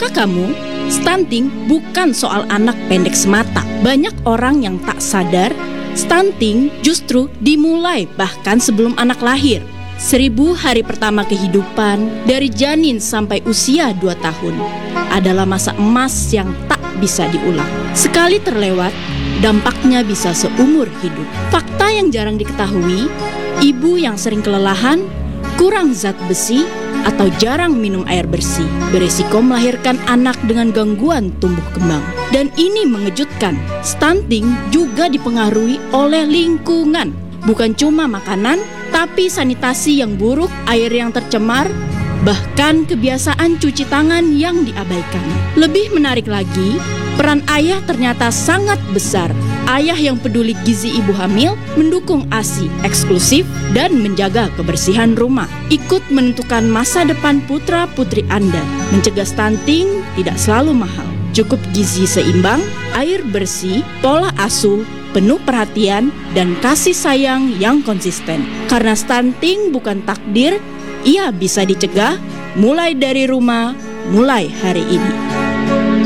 Tahukah kamu, stunting bukan soal anak pendek semata. Banyak orang yang tak sadar, stunting justru dimulai bahkan sebelum anak lahir. 1000 hari pertama kehidupan, dari janin sampai usia 2 tahun, adalah masa emas yang tak bisa diulang. Sekali terlewat, dampaknya bisa seumur hidup. Fakta yang jarang diketahui, ibu yang sering kelelahan, kurang zat besi, atau jarang minum air bersih beresiko melahirkan anak dengan gangguan tumbuh kembang. Dan ini mengejutkan, stunting juga dipengaruhi oleh lingkungan. Bukan cuma makanan, tapi sanitasi yang buruk, air yang tercemar, bahkan kebiasaan cuci tangan yang diabaikan. Lebih menarik lagi, peran ayah ternyata sangat besar. Ayah yang peduli gizi ibu hamil, mendukung ASI eksklusif, dan menjaga kebersihan rumah. Ikut menentukan masa depan putra-putri Anda. Mencegah stunting tidak selalu mahal. Cukup gizi seimbang, air bersih, pola asuh, penuh perhatian, dan kasih sayang yang konsisten. Karena stunting bukan takdir, ia bisa dicegah mulai dari rumah, mulai hari ini.